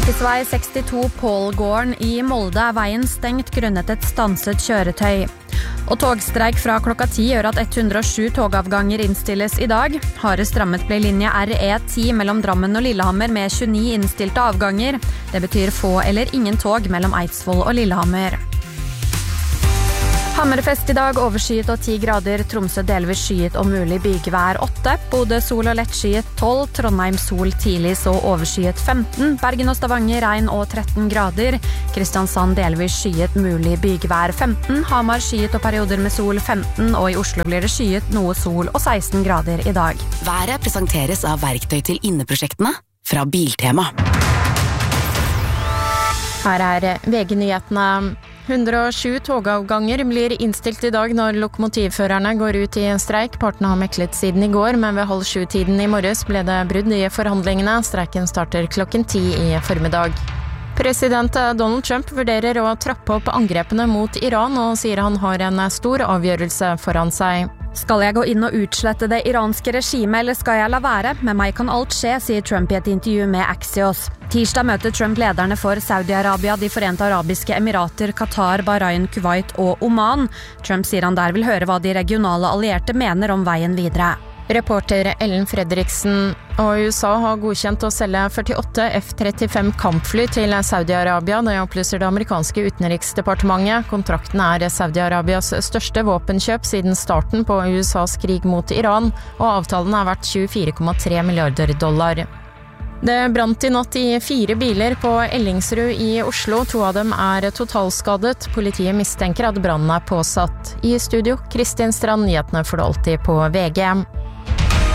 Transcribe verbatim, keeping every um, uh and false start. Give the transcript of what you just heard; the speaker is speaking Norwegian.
Fylkesvei sekstito Pålgården i Molde er veien stengt grunnet et stanset kjøretøy. Og togstreik fra klokka ti gjør at hundre og sju togavganger innstilles i dag. Hardest rammet ble linje R E ti mellom Drammen og Lillehammer med tjueni innstilte avganger. Det betyr få eller ingen tog mellom Eidsvoll og Lillehammer. Hammerfest i dag, overskyet og ti grader, Tromsø delvis skyet og mulig bygevær åtte, Bodø sol og lettskyet tolv, Trondheim sol tidlig så overskyet femten, Bergen og Stavanger regn og tretten grader, Kristiansand delvis skyet mulig bygevær femten, Hamar skyet og perioder med sol femten, og i Oslo blir det skyet noe sol og seksten grader i dag. Været presenteres av verktøy til inneprosjektene fra Biltema. Her er V G-nyhetene. hundre og sju togavganger blir innstilt i dag når lokomotivførerne går ut i streik. Partene har meklet siden i går, men ved halv sju-tiden i morges ble det brudd i forhandlingene. Streiken starter klokken ti i formiddag. President Donald Trump vurderer å trappe opp angrepene mot Iran og sier han har en stor avgjørelse foran seg. Skal jeg gå inn og utslette det iranske regimet, eller skal jeg la være? Med meg kan alt skje, sier Trump i et intervju med Axios. Tirsdag møter Trump lederne for Saudi-Arabia, De Forente Arabiske Emirater, Qatar, Bahrain, Kuwait og Oman. Trump sier han der vil høre hva de regionale allierte mener om veien videre. Reporter Ellen Fredriksen. Og U S A har godkjent å selge førtiåtte F trettifem kampfly til Saudi-Arabia. Det opplyser det amerikanske utenriksdepartementet. Kontrakten er Saudi-Arabias største våpenkjøp siden starten på U S As krig mot Iran, og avtalen er verdt tjuefire komma tre milliarder dollar. Det brant i natt i fire biler på Ellingsrud i Oslo. To av dem er totalskadet. Politiet mistenker at brannen er påsatt. I studio, Kristin Strand, nyhetene for det alltid på V G.